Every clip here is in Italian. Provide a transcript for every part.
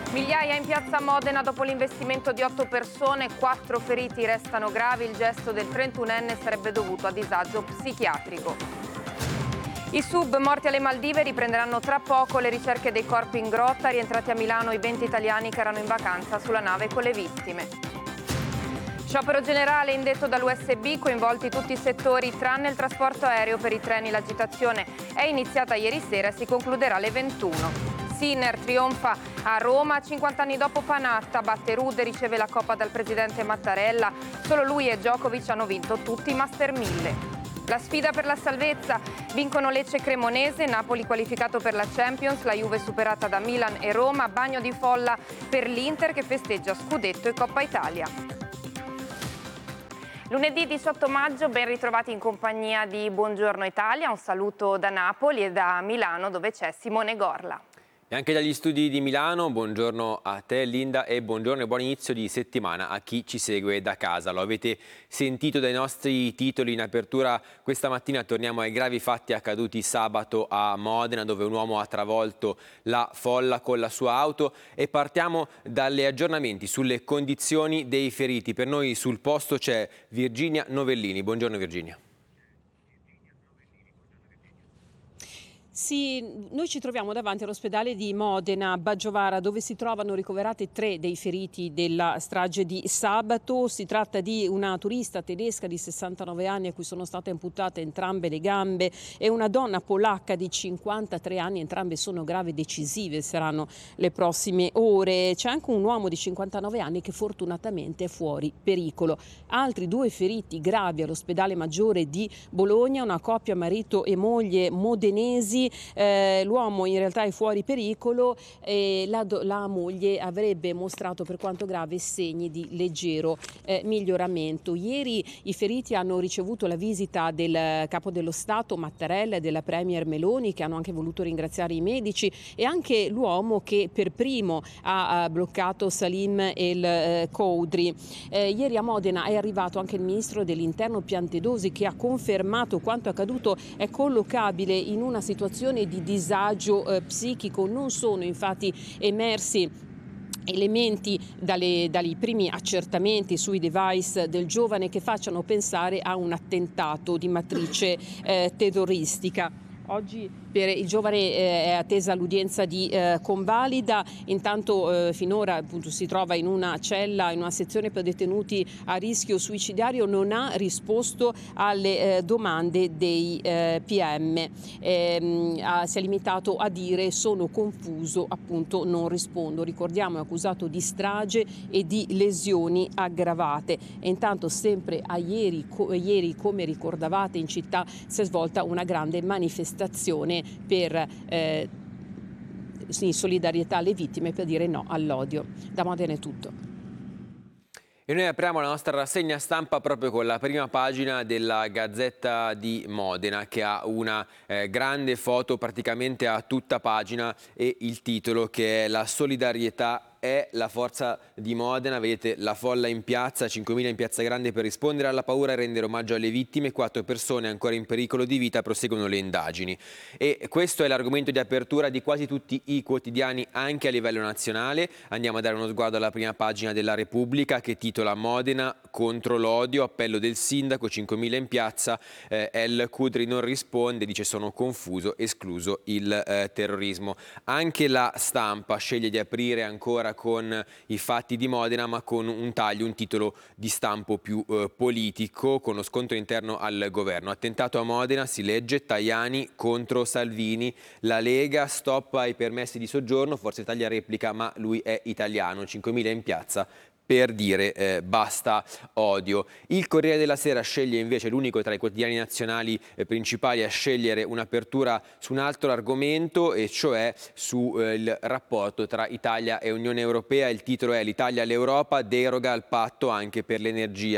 Migliaia in piazza Modena dopo l'investimento di 8 persone, 4 feriti restano gravi. Il gesto del 31enne sarebbe dovuto a disagio psichiatrico. I sub morti alle Maldive riprenderanno tra poco le ricerche dei corpi in grotta. Rientrati a Milano i 20 italiani che erano in vacanza sulla nave con le vittime. Sciopero generale indetto dall'USB, coinvolti tutti i settori tranne il trasporto aereo per i treni. L'agitazione è iniziata ieri sera e si concluderà alle 21. Sinner trionfa a Roma, 50 anni dopo Panatta, batte Rude, riceve la coppa dal presidente Mattarella. Solo lui e Djokovic hanno vinto tutti i Master 1000. La sfida per la salvezza, vincono Lecce e Cremonese, Napoli qualificato per la Champions, la Juve superata da Milan e Roma, bagno di folla per l'Inter che festeggia scudetto e Coppa Italia. Lunedì 18 maggio, ben ritrovati in compagnia di Buongiorno Italia, un saluto da Napoli e da Milano dove c'è Simone Gorla. E anche dagli studi di Milano, buongiorno a te Linda e buongiorno e buon inizio di settimana a chi ci segue da casa. Lo avete sentito dai nostri titoli in apertura questa mattina, torniamo ai gravi fatti accaduti sabato a Modena dove un uomo ha travolto la folla con la sua auto e partiamo dagli aggiornamenti sulle condizioni dei feriti. Per noi sul posto c'è Virginia Novellini. Buongiorno Virginia. Sì, noi ci troviamo davanti all'ospedale di Modena, Baggiovara, dove si trovano ricoverati 3 dei feriti della strage di sabato. Si tratta di una turista tedesca di 69 anni a cui sono state amputate entrambe le gambe e una donna polacca di 53 anni, entrambe sono gravi e decisive, saranno le prossime ore. C'è anche un uomo di 59 anni che fortunatamente è fuori pericolo. Altri 2 feriti gravi all'ospedale maggiore di Bologna, una coppia marito e moglie modenesi. L'uomo in realtà è fuori pericolo e la moglie avrebbe mostrato per quanto grave segni di leggero miglioramento. Ieri i feriti hanno ricevuto la visita del capo dello Stato Mattarella e della Premier Meloni, che hanno anche voluto ringraziare i medici, e anche l'uomo che per primo ha bloccato Salim El Khoudry. Ieri a Modena è arrivato anche il ministro dell'Interno Piantedosi, che ha confermato quanto accaduto è collocabile in una situazione di disagio psichico. Non sono infatti emersi elementi dai primi accertamenti sui device del giovane che facciano pensare a un attentato di matrice terroristica. Oggi per il giovane è attesa l'udienza di convalida, intanto finora appunto si trova in una cella, in una sezione per detenuti a rischio suicidario, non ha risposto alle domande dei PM, si è limitato a dire sono confuso, appunto non rispondo. Ricordiamo è accusato di strage e di lesioni aggravate e intanto sempre a ieri come ricordavate in città si è svolta una grande manifestazione per in solidarietà alle vittime, per dire no all'odio. Da Modena è tutto. E noi apriamo la nostra rassegna stampa proprio con la prima pagina della Gazzetta di Modena, che ha una grande foto praticamente a tutta pagina e il titolo che è "La solidarietà è la forza di Modena". Vedete la folla in piazza, 5.000 in Piazza Grande per rispondere alla paura e rendere omaggio alle vittime. 4 persone ancora in pericolo di vita, proseguono le indagini. E questo è l'argomento di apertura di quasi tutti i quotidiani anche a livello nazionale. Andiamo a dare uno sguardo alla prima pagina della Repubblica che titola "Modena contro l'odio, appello del sindaco, 5.000 in piazza, El Khoudry non risponde, dice sono confuso, escluso il terrorismo". Anche La Stampa sceglie di aprire ancora con i fatti di Modena, ma con un taglio, un titolo di stampo più politico, con lo scontro interno al governo. Attentato a Modena, si legge, Tajani contro Salvini, la Lega stop ai permessi di soggiorno, Forza Italia replica ma lui è italiano, 5.000 in piazza per dire basta odio. Il Corriere della Sera sceglie invece, l'unico tra i quotidiani nazionali principali a scegliere un'apertura su un altro argomento, e cioè sul rapporto tra Italia e Unione Europea. Il titolo è "L'Italia all'Europa, deroga al patto anche per l'energia".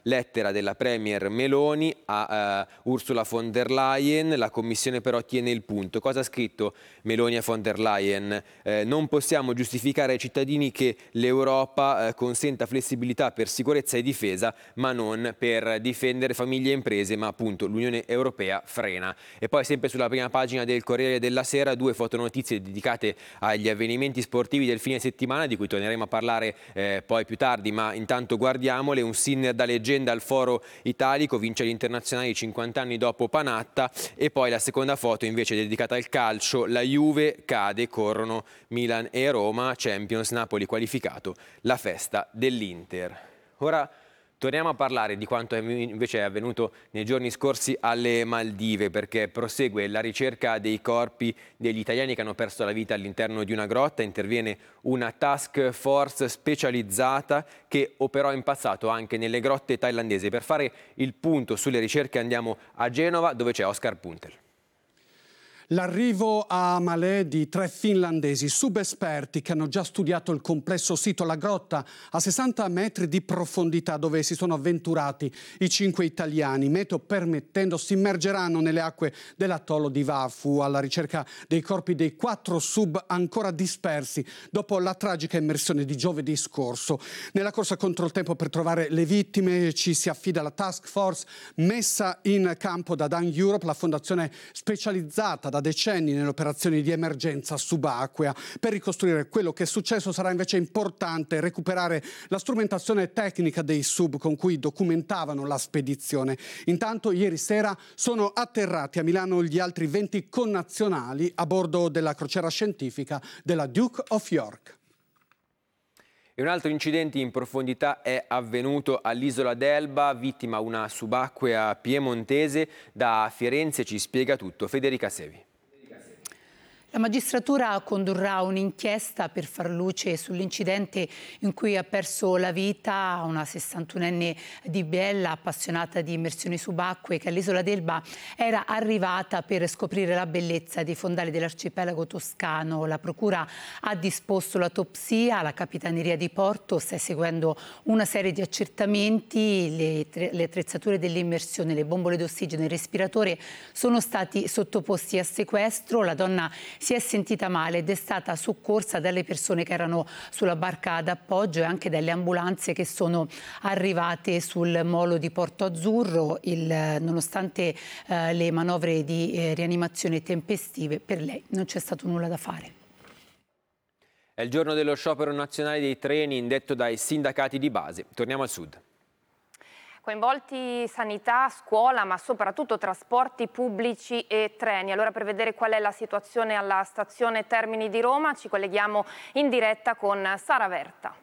lettera della Premier Meloni a Ursula von der Leyen. La Commissione però tiene il punto. Cosa ha scritto Meloni a von der Leyen? Non possiamo giustificare ai cittadini che l'Europa consenta flessibilità per sicurezza e difesa, ma non per difendere famiglie e imprese, ma appunto l'Unione Europea frena. E poi sempre sulla prima pagina del Corriere della Sera 2 fotonotizie dedicate agli avvenimenti sportivi del fine settimana, di cui torneremo a parlare poi più tardi, ma intanto guardiamole. Un Sinner da leggenda al Foro Italico, vince gli internazionali 50 anni dopo Panatta. E poi la seconda foto invece dedicata al calcio, la Juve cade, corrono Milan e Roma, Champions, Napoli qualificato, la festa dell'Inter. Ora torniamo a parlare di quanto invece è avvenuto nei giorni scorsi alle Maldive, perché prosegue la ricerca dei corpi degli italiani che hanno perso la vita all'interno di una grotta. Interviene una task force specializzata che operò in passato anche nelle grotte thailandesi. Per fare il punto sulle ricerche andiamo a Genova, dove c'è Oscar Puntel. L'arrivo a Malé di 3 finlandesi subesperti che hanno già studiato il complesso sito, la grotta a 60 metri di profondità dove si sono avventurati i 5 italiani. Meteo permettendo, si immergeranno nelle acque dell'atollo di Vafu alla ricerca dei corpi dei 4 sub ancora dispersi dopo la tragica immersione di giovedì scorso. Nella corsa contro il tempo per trovare le vittime ci si affida alla task force messa in campo da Dan Europe, la fondazione specializzata da decenni nelle operazioni di emergenza subacquea. Per ricostruire quello che è successo sarà invece importante recuperare la strumentazione tecnica dei sub con cui documentavano la spedizione. Intanto ieri sera sono atterrati a Milano gli altri 20 connazionali a bordo della crociera scientifica della Duke of York. E un altro incidente in profondità è avvenuto all'isola d'Elba, vittima una subacquea piemontese. Da Firenze ci spiega tutto Federica Sevi. La magistratura condurrà un'inchiesta per far luce sull'incidente in cui ha perso la vita una 61enne di Biella, appassionata di immersioni subacquee, che all'isola d'Elba era arrivata per scoprire la bellezza dei fondali dell'arcipelago toscano. La procura ha disposto l'autopsia, la Capitaneria di Porto sta seguendo una serie di accertamenti, le attrezzature dell'immersione, le bombole d'ossigeno e il respiratore sono stati sottoposti a sequestro. La donna si è sentita male ed è stata soccorsa dalle persone che erano sulla barca d'appoggio e anche dalle ambulanze che sono arrivate sul molo di Porto Azzurro. Nonostante le manovre di rianimazione tempestive, per lei non c'è stato nulla da fare. È il giorno dello sciopero nazionale dei treni indetto dai sindacati di base. Torniamo al sud. Coinvolti sanità, scuola, ma soprattutto trasporti pubblici e treni. Allora, per vedere qual è la situazione alla stazione Termini di Roma, ci colleghiamo in diretta con Sara Verta.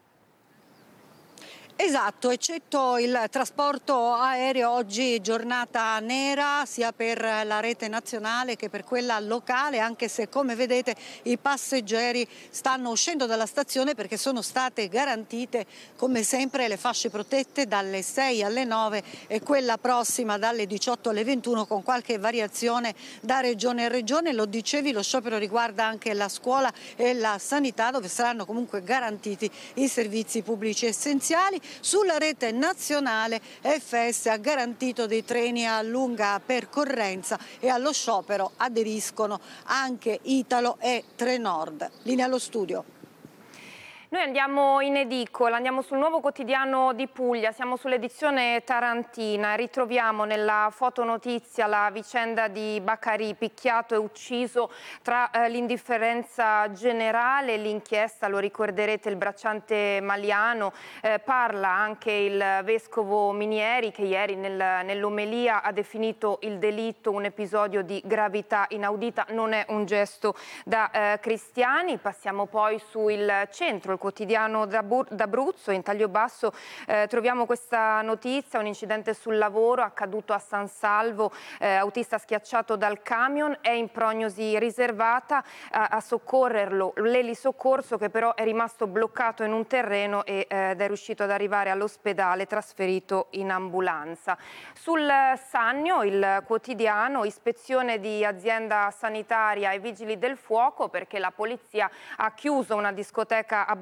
Esatto, eccetto il trasporto aereo, oggi giornata nera sia per la rete nazionale che per quella locale, anche se come vedete i passeggeri stanno uscendo dalla stazione perché sono state garantite come sempre le fasce protette dalle 6 alle 9 e quella prossima dalle 18 alle 21 con qualche variazione da regione a regione. Lo dicevi, lo sciopero riguarda anche la scuola e la sanità, dove saranno comunque garantiti i servizi pubblici essenziali. Sulla rete nazionale FS ha garantito dei treni a lunga percorrenza e allo sciopero aderiscono anche Italo e Trenord. Linea allo studio. Noi andiamo in edicola, andiamo sul Nuovo Quotidiano di Puglia, siamo sull'edizione tarantina, ritroviamo nella fotonotizia la vicenda di Baccarì, picchiato e ucciso tra l'indifferenza generale e l'inchiesta, lo ricorderete, il bracciante Maliano, parla anche il vescovo Minieri che ieri nell'omelia ha definito il delitto un episodio di gravità inaudita, non è un gesto da cristiani. Passiamo poi sul Centro, Quotidiano d'Abruzzo. In taglio basso troviamo questa notizia, un incidente sul lavoro accaduto a San Salvo, autista schiacciato dal camion, è in prognosi riservata, a soccorrerlo l'elisoccorso che però è rimasto bloccato in un terreno ed è riuscito ad arrivare all'ospedale trasferito in ambulanza. Sul Sannio, il quotidiano, ispezione di azienda sanitaria e vigili del fuoco perché la polizia ha chiuso una discoteca abusiva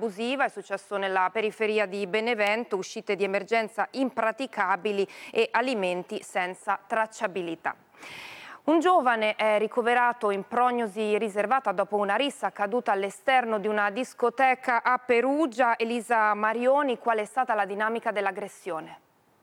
abusiva, è successo nella periferia di Benevento, uscite di emergenza impraticabili e alimenti senza tracciabilità. Un giovane è ricoverato in prognosi riservata dopo una rissa accaduta all'esterno di una discoteca a Perugia. Elisa Marioni, qual è stata la dinamica dell'aggressione?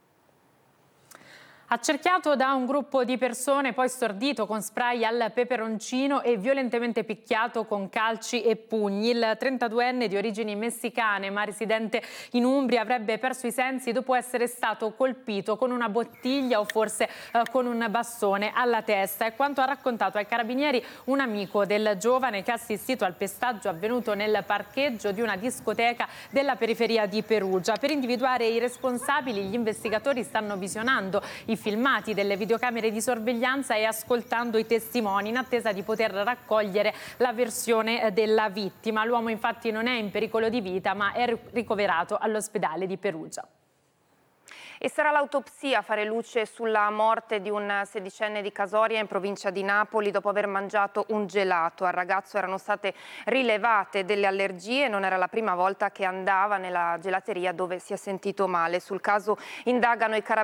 Accerchiato da un gruppo di persone, poi stordito con spray al peperoncino e violentemente picchiato con calci e pugni. Il 32enne di origini messicane ma residente in Umbria avrebbe perso i sensi dopo essere stato colpito con una bottiglia o forse con un bastone alla testa. È quanto ha raccontato ai carabinieri un amico del giovane che ha assistito al pestaggio avvenuto nel parcheggio di una discoteca della periferia di Perugia. Per individuare i responsabili, gli investigatori stanno visionando i filmati delle videocamere di sorveglianza e ascoltando i testimoni in attesa di poter raccogliere la versione della vittima. L'uomo infatti non è in pericolo di vita ma è ricoverato all'ospedale di Perugia. E sarà l'autopsia a fare luce sulla morte di un sedicenne di Casoria in provincia di Napoli dopo aver mangiato un gelato. Al ragazzo erano state rilevate delle allergie, non era la prima volta che andava nella gelateria dove si è sentito male. Sul caso indagano i carabinieri.